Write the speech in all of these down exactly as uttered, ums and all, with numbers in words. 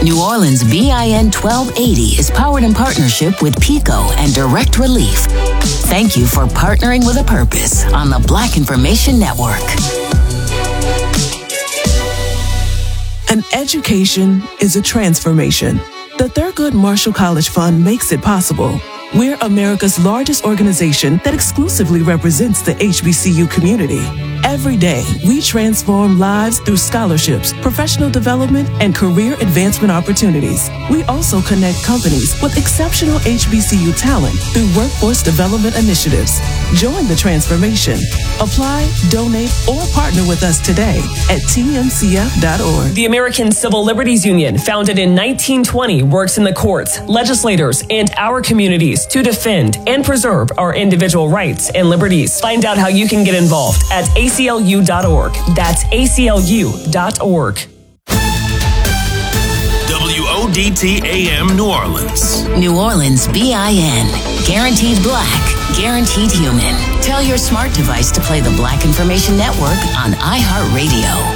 New Orleans B I N twelve eighty is powered in partnership with PECO and Direct Relief. Thank you for partnering with a purpose on the Black Information Network. An education is a transformation. The Thurgood Marshall College Fund makes it possible. We're America's largest organization that exclusively represents the H B C U community. Every day, we transform lives through scholarships, professional development, and career advancement opportunities. We also connect companies with exceptional H B C U talent through workforce development initiatives. Join the transformation. Apply, donate, or partner with us today at T M C F dot org. The American Civil Liberties Union, founded in nineteen twenty, works in the courts, legislators, and our communities to defend and preserve our individual rights and liberties. Find out how you can get involved at A C L U dot org. That's A C L U dot org. W O D T A M New Orleans. New Orleans B I N. Guaranteed Black. Guaranteed Human. Tell your smart device to play the Black Information Network on iHeartRadio.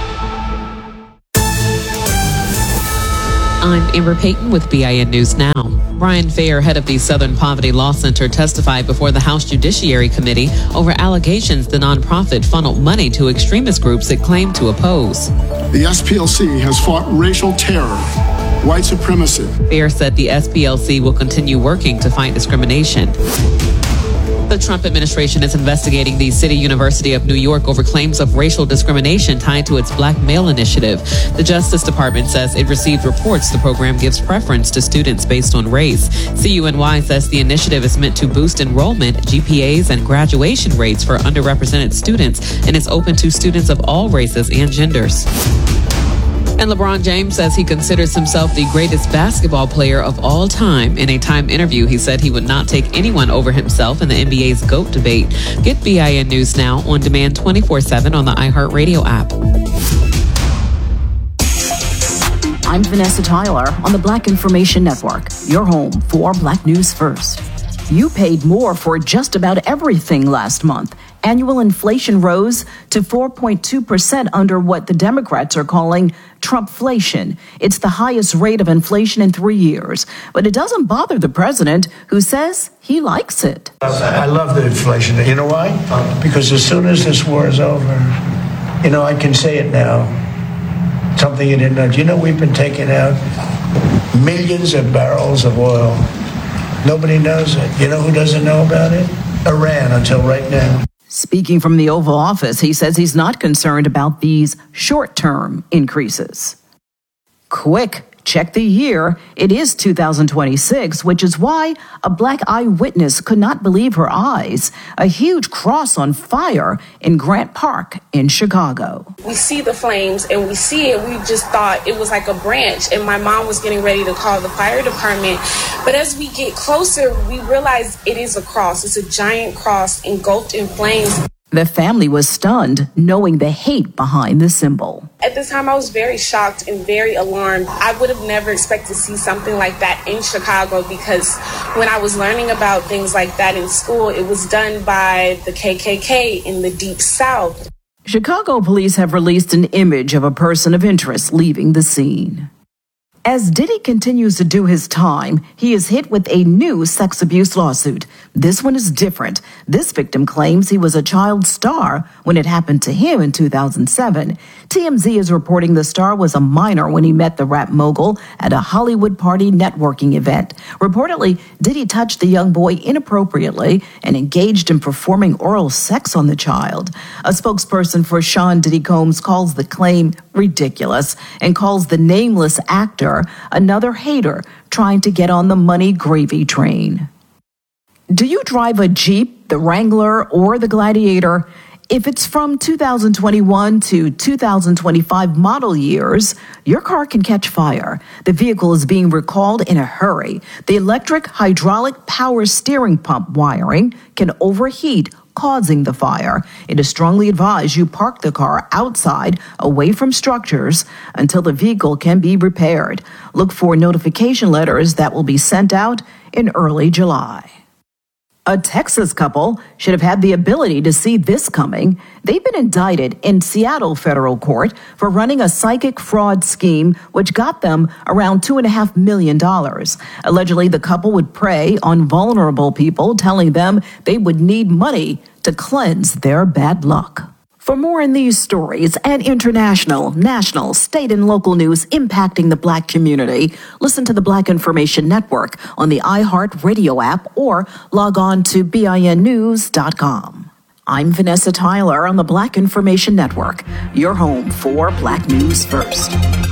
I'm Amber Payton with B I N News Now. Brian Fair, head of the Southern Poverty Law Center, testified before the House Judiciary Committee over allegations the nonprofit funneled money to extremist groups it claimed to oppose. The S P L C has fought racial terror, white supremacy. Fair said the S P L C will continue working to fight discrimination. The Trump administration is investigating the City University of New York over claims of racial discrimination tied to its Black Male Initiative. The Justice Department says it received reports the program gives preference to students based on race. C U N Y says the initiative is meant to boost enrollment, G P As, and graduation rates for underrepresented students, and is open to students of all races and genders. And LeBron James says he considers himself the greatest basketball player of all time. In a Time interview, he said he would not take anyone over himself in the N B A's GOAT debate. Get B I N News Now on demand twenty-four seven on the iHeartRadio app. I'm Vanessa Tyler on the Black Information Network, your home for Black News First. You paid more for just about everything last month. Annual inflation rose to four point two percent under what the Democrats are calling Trumpflation. It's the highest rate of inflation in three years. But it doesn't bother the president, who says he likes it. I love the inflation. You know why? Because as soon as this war is over, you know, I can say it now. Something you didn't know. Do you know we've been taking out millions of barrels of oil? Nobody knows it. You know who doesn't know about it? Iran, until right now. Speaking from the Oval Office, he says he's not concerned about these short-term increases. Quick, check the year. It is two thousand twenty-six, which is why a Black eyewitness could not believe her eyes. A huge cross on fire in Grant Park in Chicago. We see the flames and we see it. We just thought it was like a branch, and my mom was getting ready to call the fire department. But as we get closer, we realize it is a cross. It's a giant cross engulfed in flames. The family was stunned, knowing the hate behind the symbol. At this time, I was very shocked and very alarmed. I would have never expected to see something like that in Chicago, because when I was learning about things like that in school, it was done by the K K K in the Deep South. Chicago police have released an image of a person of interest leaving the scene. As Diddy continues to do his time, he is hit with a new sex abuse lawsuit. This one is different. This victim claims he was a child star when it happened to him in two thousand seven. T M Z is reporting the star was a minor when he met the rap mogul at a Hollywood party networking event. Reportedly, Diddy touched the young boy inappropriately and engaged in performing oral sex on the child. A spokesperson for Sean Diddy Combs calls the claim ridiculous and calls the nameless actor another hater trying to get on the money gravy train. Do you drive a Jeep, the Wrangler, or the Gladiator? If it's from two thousand twenty-one to two thousand twenty-five model years, your car can catch fire. The vehicle is being recalled in a hurry. The electric hydraulic power steering pump wiring can overheat, causing the fire. It is strongly advised you park the car outside, away from structures, until the vehicle can be repaired. Look for notification letters that will be sent out in early July. A Texas couple should have had the ability to see this coming. They've been indicted in Seattle federal court for running a psychic fraud scheme which got them around two and a half million dollars. Allegedly, the couple would prey on vulnerable people, telling them they would need money to cleanse their bad luck. For more on these stories and international, national, state, and local news impacting the Black community, listen to the Black Information Network on the iHeartRadio app or log on to B I N news dot com. I'm Vanessa Tyler on the Black Information Network, your home for Black News First.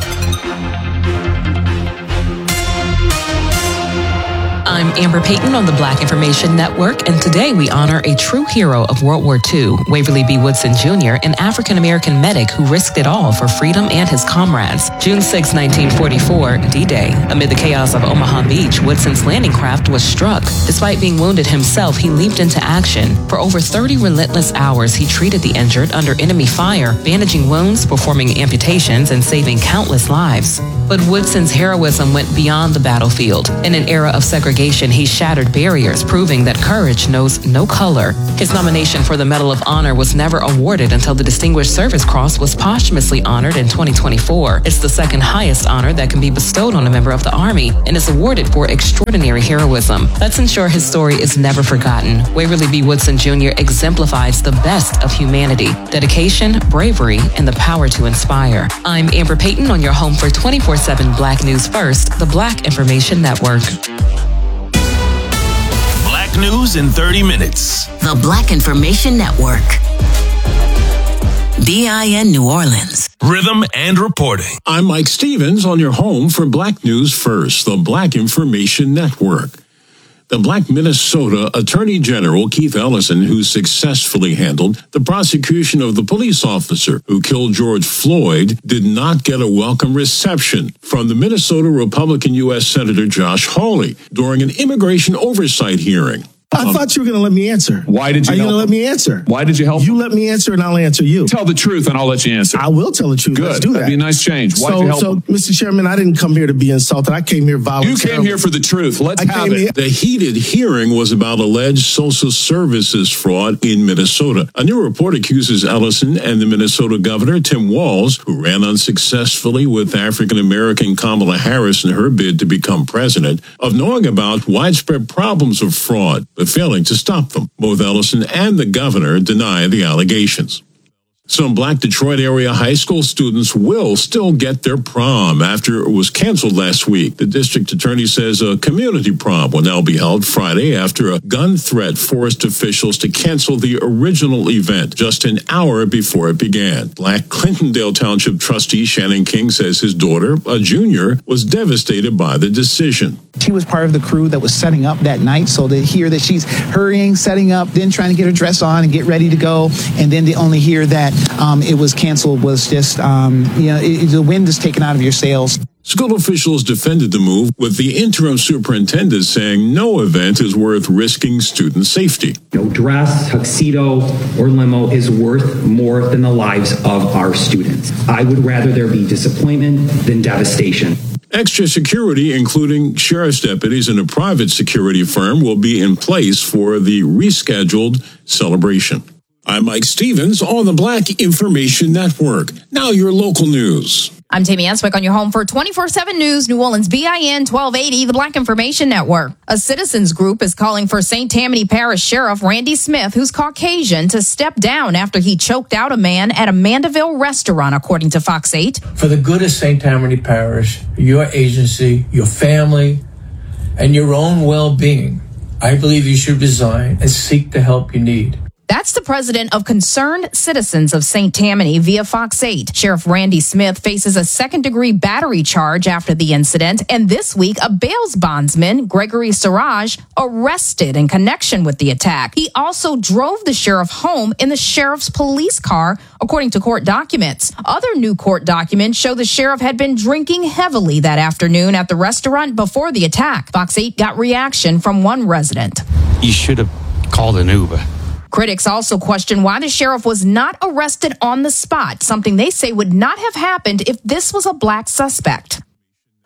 I'm Amber Payton on the Black Information Network, and today we honor a true hero of World War Two, Waverly B. Woodson Junior, an African-American medic who risked it all for freedom and his comrades. June sixth, nineteen forty-four, D-Day. Amid the chaos of Omaha Beach, Woodson's landing craft was struck. Despite being wounded himself, he leaped into action. For over thirty relentless hours, he treated the injured under enemy fire, bandaging wounds, performing amputations, and saving countless lives. But Woodson's heroism went beyond the battlefield. In an era of segregation, he shattered barriers, proving that courage knows no color. His nomination for the Medal of Honor was never awarded until the Distinguished Service Cross was posthumously honored in twenty twenty-four. It's the second highest honor that can be bestowed on a member of the Army and is awarded for extraordinary heroism. Let's ensure his story is never forgotten. Waverly B. Woodson Junior exemplifies the best of humanity, dedication, bravery, and the power to inspire. I'm Amber Payton on your home for twenty-four seven Black News First, the Black Information Network. Black News in thirty minutes. The Black Information Network. B I N New Orleans. Rhythm and reporting. I'm Mike Stevens on your home for Black News First, the Black Information Network. The Black Minnesota Attorney General Keith Ellison, who successfully handled the prosecution of the police officer who killed George Floyd, did not get a welcome reception from the Minnesota Republican U S Senator Josh Hawley during an immigration oversight hearing. I um, thought you were going to let me answer. Why did you Are you help going to let me answer? Why did you help? You let me answer and I'll answer you. Tell the truth and I'll let you answer. I will tell the truth. Good. Let's do that. That'd be a nice change. Why so, did you help? So, Mister Chairman, I didn't come here to be insulted. I came here voluntarily. You came here for the truth. Let's I have it. Here- The heated hearing was about alleged social services fraud in Minnesota. A new report accuses Ellison and the Minnesota governor, Tim Walz, who ran unsuccessfully with African-American Kamala Harris in her bid to become president, of knowing about widespread problems of fraud, but failing to stop them. Both Ellison and the governor deny the allegations. Some Black Detroit area high school students will still get their prom after it was canceled last week. The district attorney says a community prom will now be held Friday after a gun threat forced officials to cancel the original event just an hour before it began. Black Clintondale Township trustee Shannon King says his daughter, a junior, was devastated by the decision. She was part of the crew that was setting up that night, so to hear that she's hurrying, setting up, then trying to get her dress on and get ready to go, and then to only hear that um, it was canceled was just, um, you know, it, the wind is taken out of your sails. School officials defended the move, with the interim superintendent saying no event is worth risking student safety. No dress, tuxedo, or limo is worth more than the lives of our students. I would rather there be disappointment than devastation. Extra security, including sheriff's deputies and a private security firm, will be in place for the rescheduled celebration. I'm Mike Stevens on the Black Information Network. Now your local news. I'm Tammy Answick on your home for twenty-four seven News, New Orleans, B I N twelve eighty, the Black Information Network. A citizens group is calling for Saint Tammany Parish Sheriff Randy Smith, who's Caucasian, to step down after he choked out a man at a Mandeville restaurant, according to Fox eight. For the good of Saint Tammany Parish, your agency, your family, and your own well-being, I believe you should resign and seek the help you need. That's the president of Concerned Citizens of Saint Tammany via Fox eight. Sheriff Randy Smith faces a second-degree battery charge after the incident, and this week, a bail bondsman, Gregory Siraj, arrested in connection with the attack. He also drove the sheriff home in the sheriff's police car, according to court documents. Other new court documents show the sheriff had been drinking heavily that afternoon at the restaurant before the attack. Fox eight got reaction from one resident. You should have called an Uber. Critics also question why the sheriff was not arrested on the spot, something they say would not have happened if this was a black suspect.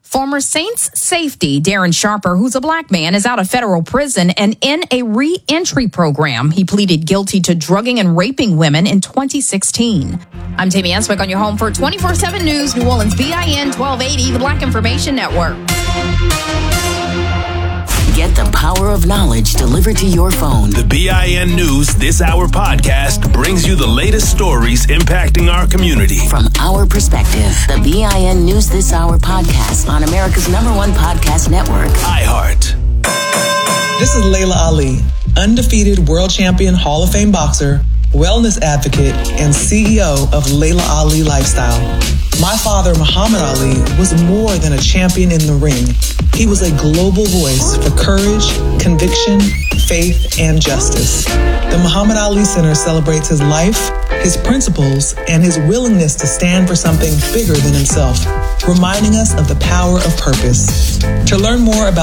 Former Saints safety Darren Sharper, who's a black man, is out of federal prison and in a re-entry program. He pleaded guilty to drugging and raping women in twenty sixteen. I'm Tammy Answick on your home for twenty-four seven News, New Orleans B I N twelve eighty, the Black Information Network. Get the power of knowledge delivered to your phone. The B I N News This Hour podcast brings you the latest stories impacting our community. From our perspective, the B I N News This Hour podcast on America's number one podcast network, iHeart. This is Layla Ali, undefeated world champion, Hall of Fame boxer, wellness advocate, and C E O of Layla Ali Lifestyle. My father, Muhammad Ali, was more than a champion in the ring. He was a global voice for courage, conviction, faith, and justice. The Muhammad Ali Center celebrates his life, his principles, and his willingness to stand for something bigger than himself, reminding us of the power of purpose. To learn more about